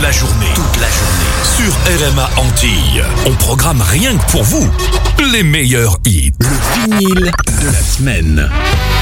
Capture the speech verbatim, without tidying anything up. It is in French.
la journée. Toute la journée. Sur R M A Antilles. On programme rien que pour vous les meilleurs hits. Le vinyle de la semaine.